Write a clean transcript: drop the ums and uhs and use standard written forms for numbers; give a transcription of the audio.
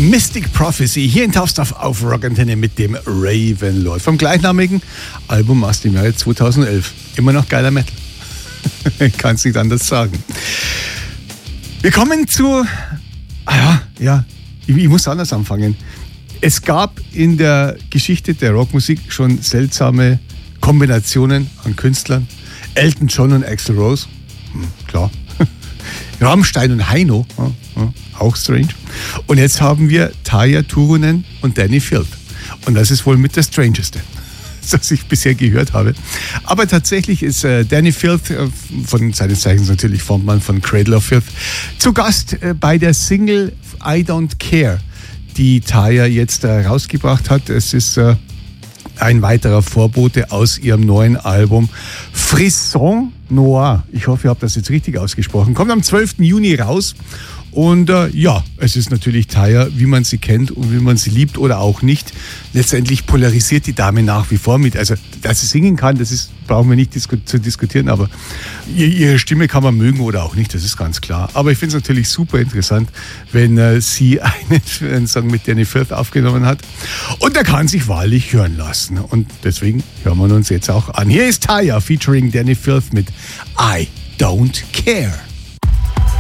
Mystic Prophecy hier in Tough Stuff auf Rock Antenne mit dem Raven Lord vom gleichnamigen Album aus dem Jahre 2011. Immer noch geiler Metal. Ich kann es nicht anders sagen. Wir kommen zu... Ich muss anders anfangen. Es gab in der Geschichte der Rockmusik schon seltsame Kombinationen an Künstlern. Elton John und Axl Rose, klar. Rammstein und Heino, auch strange. Und jetzt haben wir Tarja Turunen und Danny Filth. Und das ist wohl mit der strangeste, das ich bisher gehört habe. Aber tatsächlich ist Danny Filth, von seines Zeichens natürlich Frontmann von Cradle of Filth, zu Gast bei der Single I Don't Care, die Tarja jetzt rausgebracht hat. Es ist ein weiterer Vorbote aus ihrem neuen Album Frisson Noir. Ich hoffe, ihr habt das jetzt richtig ausgesprochen. Kommt am 12. Juni raus. Und es ist natürlich Tarja, wie man sie kennt und wie man sie liebt oder auch nicht. Letztendlich polarisiert die Dame nach wie vor mit. Also, dass sie singen kann, brauchen wir nicht zu diskutieren, aber ihre Stimme kann man mögen oder auch nicht, das ist ganz klar. Aber ich finde es natürlich super interessant, wenn sie einen Song mit Danny Filth aufgenommen hat. Und der kann sich wahrlich hören lassen. Und deswegen hören wir uns jetzt auch an. Hier ist Tarja featuring Danny Filth mit I Don't Care.